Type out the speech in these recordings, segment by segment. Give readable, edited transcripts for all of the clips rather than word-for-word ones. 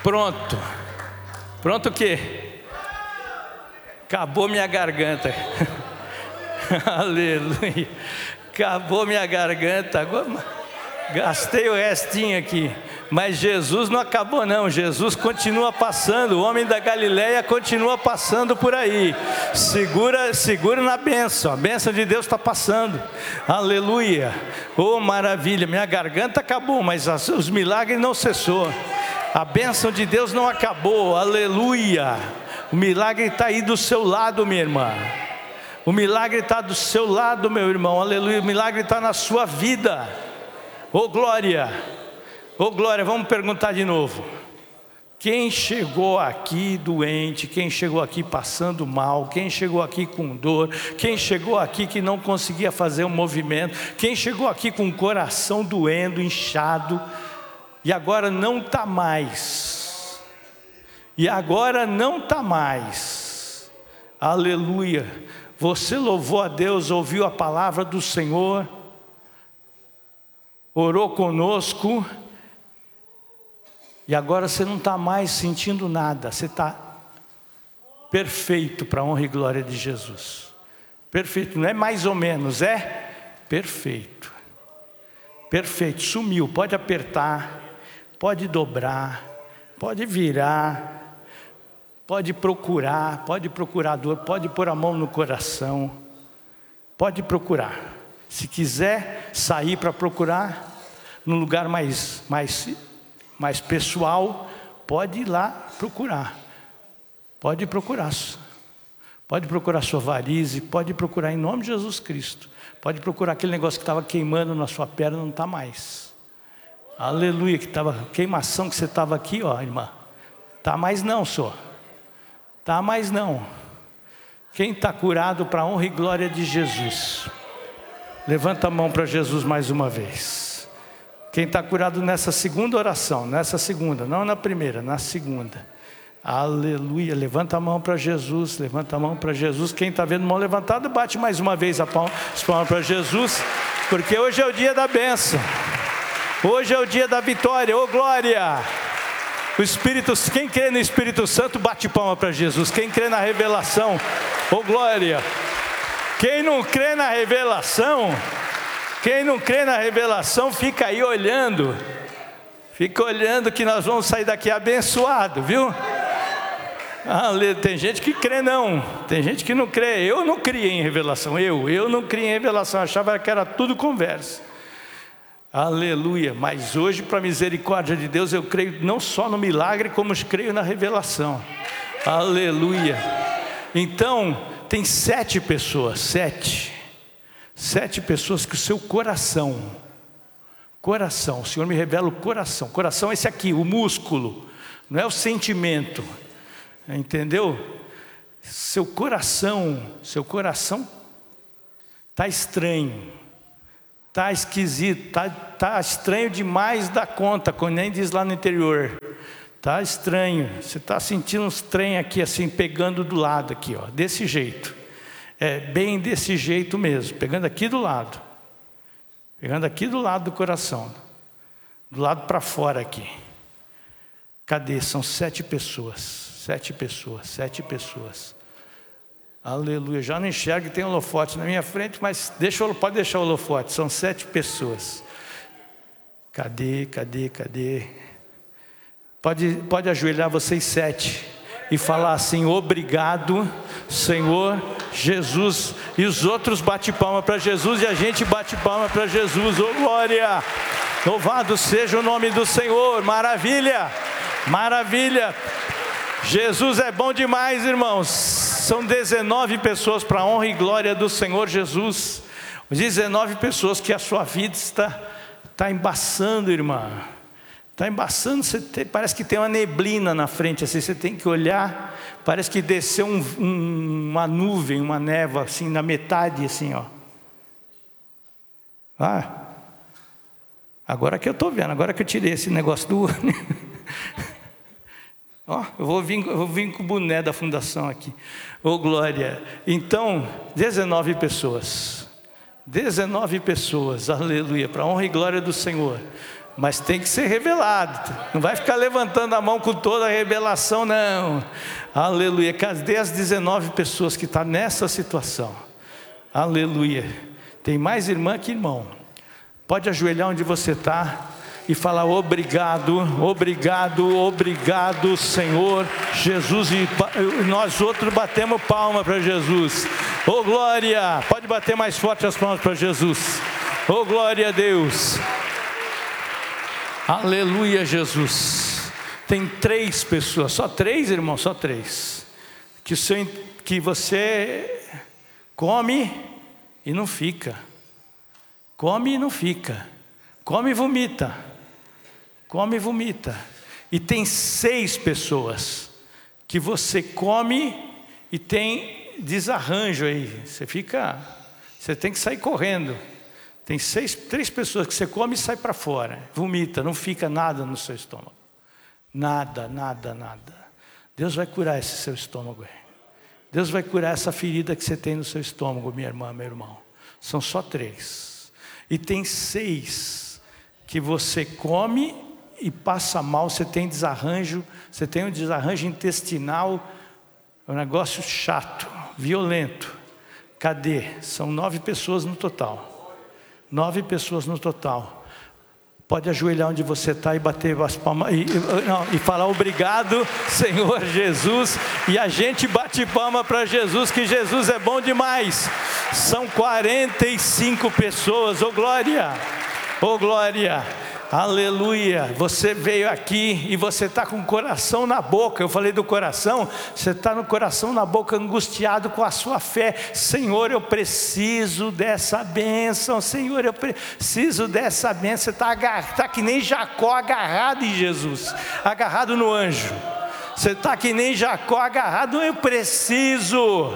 Pronto. Pronto o quê? Acabou minha garganta. Aleluia. Acabou minha garganta. Agora gastei o restinho aqui. Mas Jesus não acabou não. Jesus continua passando. O homem da Galileia continua passando por aí. Segura na bênção. A bênção de Deus está passando. Aleluia. Oh, maravilha. Minha garganta acabou, mas os milagres não cessou. A bênção de Deus não acabou. Aleluia. O milagre está aí do seu lado, minha irmã. O milagre está do seu lado, meu irmão. Aleluia. O milagre está na sua vida. Oh, glória. Oh, glória. Vamos perguntar de novo. Quem chegou aqui doente? Quem chegou aqui passando mal? Quem chegou aqui com dor? Quem chegou aqui que não conseguia fazer um movimento? Quem chegou aqui com o coração doendo, inchado? E agora não está mais. E agora não está mais. Aleluia. Você louvou a Deus, ouviu a palavra do Senhor, orou conosco, e agora você não está mais sentindo nada. Você está perfeito para a honra e glória de Jesus. Perfeito, não é mais ou menos, é perfeito. Perfeito, sumiu. Pode apertar, pode dobrar, pode virar, pode procurar dor, pode pôr a mão no coração, pode procurar. Se quiser sair para procurar, num lugar mais pessoal, pode ir lá procurar. Pode procurar sua varize, pode procurar em nome de Jesus Cristo. Pode procurar aquele negócio que estava queimando na sua perna, não está mais. Aleluia, que estava queimação que você estava aqui, ó, irmã. Tá mais não, senhor. Tá mais não. Quem está curado para a honra e glória de Jesus? Levanta a mão para Jesus mais uma vez. Quem está curado nessa segunda oração, nessa segunda, não na primeira, na segunda. Aleluia, levanta a mão para Jesus, levanta a mão para Jesus. Quem está vendo mão levantada, bate mais uma vez as palmas para Jesus, porque hoje é o dia da bênção. Hoje é o dia da vitória, ô glória! Quem crê no Espírito Santo, bate palma para Jesus. Quem crê na revelação, ô glória! Quem não crê na revelação, fica aí olhando. Fica olhando que nós vamos sair daqui abençoado, viu? Tem gente que crê não, tem gente que não crê. Eu não criei em revelação, eu não criei em revelação, achava que era tudo conversa. Aleluia, mas hoje, para a misericórdia de Deus, eu creio não só no milagre, como creio na revelação. Aleluia. Então, tem 7 pessoas, 7 pessoas que o seu coração, o Senhor me revela o coração é esse aqui, o músculo, não é o sentimento, entendeu? Seu coração está estranho. Está esquisito, está estranho demais da conta, como nem diz lá no interior. Está estranho, você está sentindo uns trem aqui assim, pegando do lado aqui, ó, desse jeito. É bem desse jeito mesmo, pegando aqui do lado do coração, do lado para fora aqui. Cadê? São 7 pessoas. Aleluia, já não enxergo que tem holofote na minha frente, mas pode deixar o holofote, são 7 pessoas. Cadê? Pode ajoelhar vocês 7 e falar assim: obrigado, Senhor Jesus. E os outros bate palma para Jesus e a gente bate palma para Jesus. Oh glória, louvado seja o nome do Senhor. Maravilha, maravilha. Jesus é bom demais, irmãos. São 19 pessoas para a honra e glória do Senhor Jesus. 19 pessoas que a sua vida está embaçando, irmã. Está embaçando, parece que tem uma neblina na frente, assim, você tem que olhar, parece que desceu uma nuvem, uma névoa, assim, na metade, assim, ó. Agora que eu estou vendo, agora que eu tirei esse negócio do olho. Eu vou vir com o boné da fundação aqui. Oh glória. Então, 19 pessoas, aleluia, para a honra e glória do Senhor. Mas tem que ser revelado. Não vai ficar levantando a mão com toda a revelação, não. Aleluia. Cadê as 19 pessoas que estão nessa situação? Aleluia. Tem mais irmã que irmão. Pode ajoelhar onde você está e falar obrigado, obrigado, obrigado, Senhor Jesus. E nós outros batemos palma para Jesus. Oh glória. Pode bater mais forte as palmas para Jesus. Oh glória a Deus. Aleluia, Jesus. Tem 3 pessoas, só 3, irmão, só 3, que você come e não fica, come e não fica, come e vomita, come e vomita. E tem 6 pessoas que você come e tem desarranjo aí, você tem que sair correndo. Tem 3 pessoas que você come e sai para fora, vomita, não fica nada no seu estômago. Nada, nada, nada. Deus vai curar esse seu estômago aí. Deus vai curar essa ferida que você tem no seu estômago, minha irmã, meu irmão. São só 3. E tem 6 que você come e passa mal, você tem desarranjo, você tem um desarranjo intestinal, é um negócio chato, violento. Cadê? São 9 pessoas no total. 9 pessoas no total. Pode ajoelhar onde você está e bater as palmas e falar obrigado, Senhor Jesus. E a gente bate palma para Jesus, que Jesus é bom demais. São 45 pessoas. Oh glória, oh glória. Aleluia. Você veio aqui e você está com o coração na boca. Eu falei do coração. Você está no coração na boca, angustiado com a sua fé. Senhor, eu preciso dessa bênção. Senhor, eu preciso dessa bênção. Você está que nem Jacó agarrado em Jesus, agarrado no anjo. Você está que nem Jacó agarrado. Eu preciso.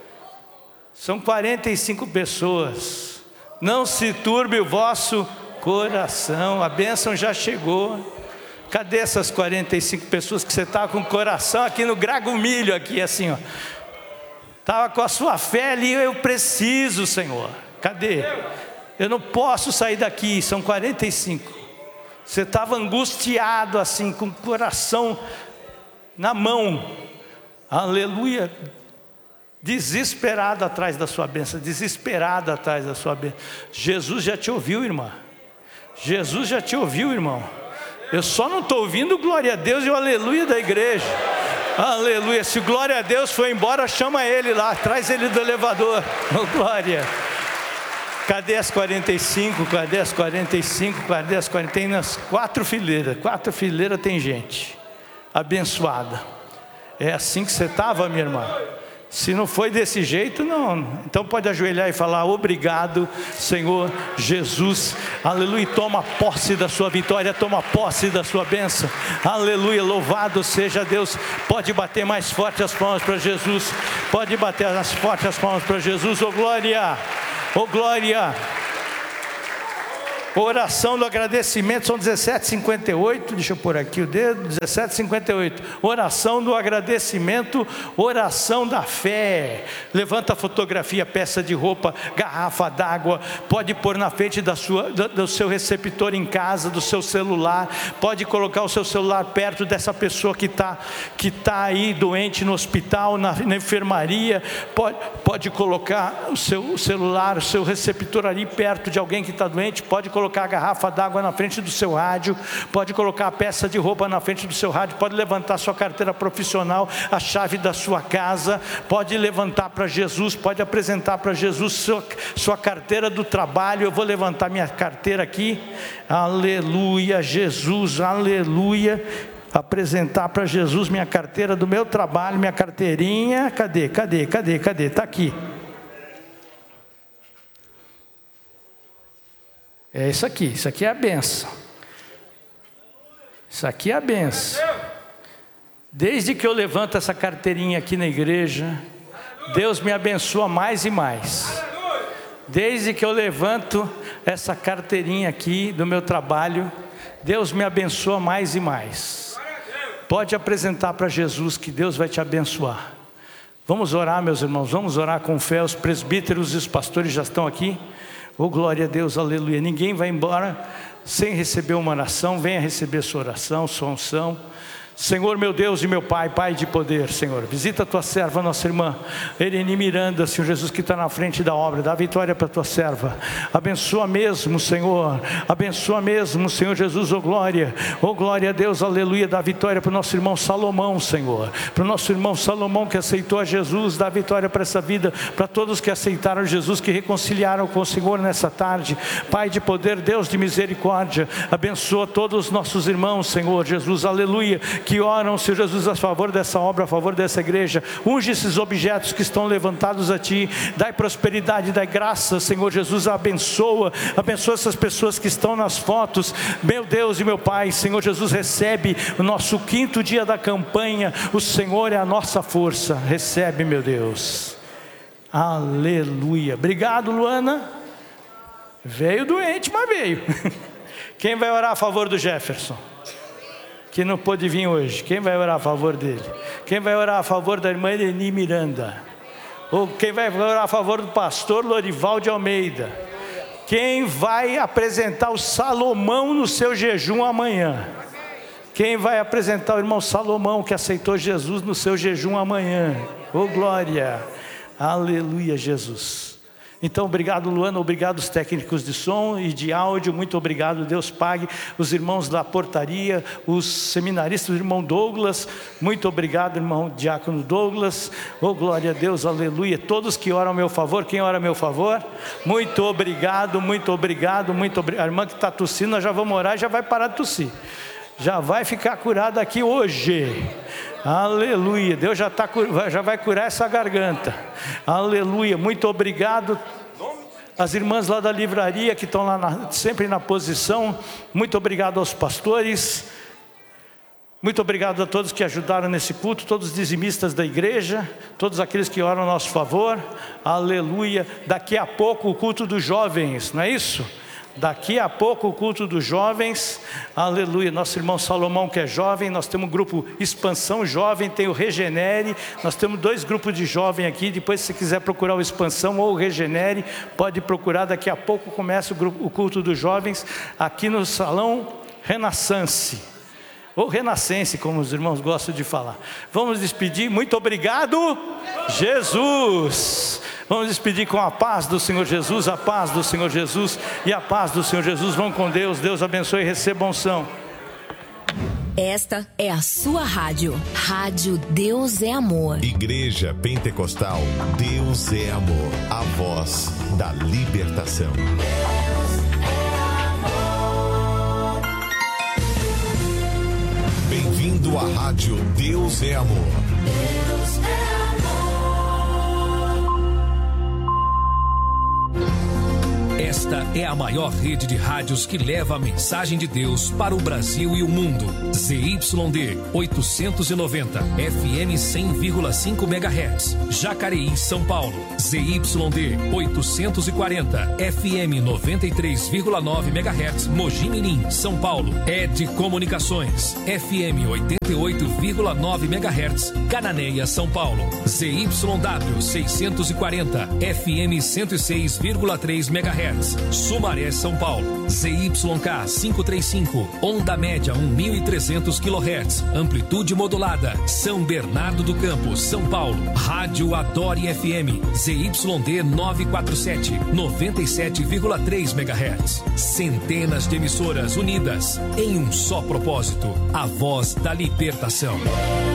São 45 pessoas. Não se turbe o vosso coração, a bênção já chegou. Cadê essas 45 pessoas que você estava com o coração aqui no Gragomilho, aqui assim, ó. Estava com a sua fé ali, eu preciso, Senhor. Cadê? Eu não posso sair daqui, são 45. Você estava angustiado assim, com o coração na mão. Aleluia. Desesperado atrás da sua bênção, desesperado atrás da sua bênção. Jesus já te ouviu, irmã. Jesus já te ouviu, irmão. Eu só não estou ouvindo glória a Deus e o aleluia da igreja. Aleluia. Se glória a Deus foi embora, chama ele lá, traz ele do elevador. Oh, glória. Cadê as 45? Cadê as 45? Cadê as 40? Tem nas 4 fileiras. 4 fileiras tem gente abençoada. É assim que você estava, minha irmã? Se não foi desse jeito, não. Então pode ajoelhar e falar obrigado, Senhor Jesus. Aleluia. Toma posse da sua vitória, toma posse da sua bênção. Aleluia. Louvado seja Deus. Pode bater mais forte as palmas para Jesus. Pode bater mais forte as palmas para Jesus. Oh glória. Oh glória. Oração do agradecimento, são 17:58, deixa eu pôr aqui o dedo, 17:58, oração do agradecimento, oração da fé. Levanta a fotografia, peça de roupa, garrafa d'água, pode pôr na frente do seu receptor em casa, do seu celular, pode colocar o seu celular perto dessa pessoa que tá aí doente no hospital, na enfermaria, pode colocar o seu celular, o seu receptor ali perto de alguém que está doente, pode colocar a garrafa d'água na frente do seu rádio, pode colocar a peça de roupa na frente do seu rádio, pode levantar sua carteira profissional, a chave da sua casa, pode levantar para Jesus, pode apresentar para Jesus sua carteira do trabalho. Eu vou levantar minha carteira aqui, aleluia, Jesus, aleluia. Apresentar para Jesus minha carteira do meu trabalho, minha carteirinha, cadê, está aqui. É isso aqui é a benção. Isso aqui é a benção. Desde que eu levanto essa carteirinha aqui na igreja, Deus me abençoa mais e mais. Desde que eu levanto essa carteirinha aqui do meu trabalho, Deus me abençoa mais e mais. Pode apresentar para Jesus que Deus vai te abençoar. Vamos orar, meus irmãos, vamos orar com fé. Os presbíteros e os pastores já estão aqui. Oh glória a Deus, aleluia. Ninguém vai embora sem receber uma oração, venha receber sua oração, sua unção. Senhor, meu Deus e meu Pai, Pai de poder, Senhor, visita a tua serva, nossa irmã Ereni Miranda, Senhor Jesus, que está na frente da obra, dá vitória para a tua serva, abençoa mesmo, Senhor, Senhor Jesus, oh glória a Deus, aleluia, dá vitória para o nosso irmão Salomão, Senhor, para o nosso irmão Salomão que aceitou a Jesus, dá vitória para essa vida, para todos que aceitaram Jesus, que reconciliaram com o Senhor nessa tarde, Pai de poder, Deus de misericórdia, abençoa todos os nossos irmãos, Senhor Jesus, aleluia, que oram, Senhor Jesus, a favor dessa obra, a favor dessa igreja. Unge esses objetos que estão levantados a Ti, dai prosperidade, dai graça, Senhor Jesus, abençoa essas pessoas que estão nas fotos, meu Deus e meu Pai, Senhor Jesus, recebe o nosso 5º dia da campanha, o Senhor é a nossa força, recebe, meu Deus, aleluia. Obrigado, Luana, veio doente, mas veio. Quem vai orar a favor do Jefferson? Que não pôde vir hoje, quem vai orar a favor dele? Quem vai orar a favor da irmã Ereni Miranda? Ou quem vai orar a favor do pastor Lorival de Almeida? Quem vai apresentar o Salomão no seu jejum amanhã? Quem vai apresentar o irmão Salomão que aceitou Jesus no seu jejum amanhã? Oh glória, aleluia Jesus. Então, obrigado Luana, obrigado os técnicos de som e de áudio, muito obrigado, Deus pague, os irmãos da portaria, os seminaristas, o irmão Douglas, muito obrigado irmão diácono Douglas, oh glória a Deus, aleluia, todos que oram a meu favor, quem ora a meu favor? Muito obrigado, a irmã que está tossindo, nós já vamos orar e já vai parar de tossir, já vai ficar curada aqui hoje. Aleluia, Deus já vai curar essa garganta, aleluia, muito obrigado as irmãs lá da livraria que estão lá sempre na posição, muito obrigado aos pastores, muito obrigado a todos que ajudaram nesse culto, todos os dizimistas da igreja, todos aqueles que oram a nosso favor, aleluia. Daqui a pouco o culto dos jovens, não é isso? Daqui a pouco o culto dos jovens, aleluia, nosso irmão Salomão que é jovem, nós temos um grupo Expansão Jovem, tem o Regenere, nós temos 2 grupos de jovem aqui, depois se quiser procurar o Expansão ou o Regenere, pode procurar, daqui a pouco começa o culto dos jovens, aqui no Salão Renaissance, ou Renascense, como os irmãos gostam de falar. Vamos despedir, muito obrigado, Jesus! Vamos despedir com a paz do Senhor Jesus, a paz do Senhor Jesus e a paz do Senhor Jesus. Vão com Deus, Deus abençoe e receba unção. Esta é a sua rádio, Rádio Deus é Amor. Igreja Pentecostal Deus é Amor, a voz da libertação. Deus é amor. Bem-vindo à Rádio Deus é Amor. Deus é amor. Esta é a maior rede de rádios que leva a mensagem de Deus para o Brasil e o mundo. ZYD 890, FM 100,5 MHz, Jacareí, São Paulo. ZYD 840, FM 93,9 MHz, Mogi Mirim, São Paulo. ED Comunicações, FM 88,9 MHz, Cananéia, São Paulo. ZYW 640, FM 106,3 MHz, Sumaré, São Paulo. ZYK 535, onda média 1.300 kHz, amplitude modulada, São Bernardo do Campo, São Paulo. Rádio Adore FM, ZYD 947, 97,3 MHz. Centenas de emissoras unidas em um só propósito, a voz da libertação.